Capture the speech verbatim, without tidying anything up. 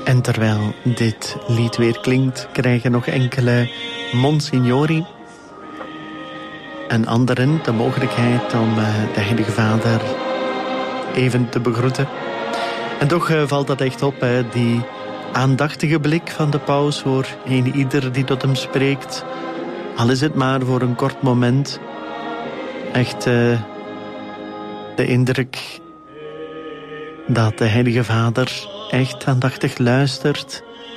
En terwijl dit lied weer klinkt, krijgen nog enkele monsignori en anderen de mogelijkheid om uh, de Heilige Vader even te begroeten. En toch uh, valt dat echt op, hè, die aandachtige blik van de paus voor een ieder die tot hem spreekt. Al is het maar voor een kort moment. Echt uh, de indruk dat de Heilige Vader echt aandachtig luistert